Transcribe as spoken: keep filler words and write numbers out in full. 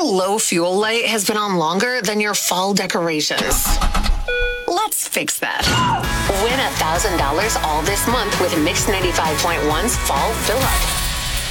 low fuel light has been on longer than your fall decorations. Let's fix that. Win one thousand dollars all this month with Mix ninety-five point one's Fall Fill Up.